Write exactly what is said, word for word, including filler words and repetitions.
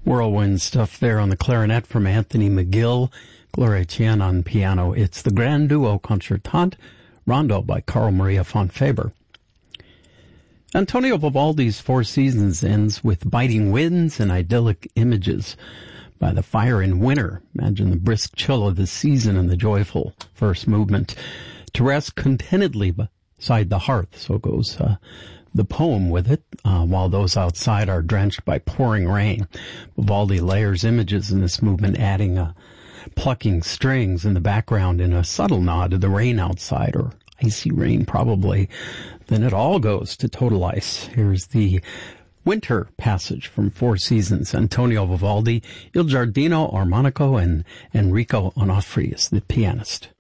Whirlwind stuff there on the clarinet from Anthony McGill, Gloria Tien on piano. It's the Grand Duo Concertante, Rondo by Carl Maria von Faber. Antonio Vivaldi's Four Seasons ends with biting winds and idyllic images by the fire in winter. Imagine the brisk chill of the season and the joyful first movement. To rest contentedly beside the hearth, so goes uh, the poem with it, uh, while those outside are drenched by pouring rain. Vivaldi layers images in this movement, adding a plucking strings in the background in a subtle nod to the rain outside, or icy rain probably. Then it all goes to total ice. Here's the winter passage from Four Seasons. Antonio Vivaldi, Il Giardino, armonico, and Enrico Onofri is the pianist.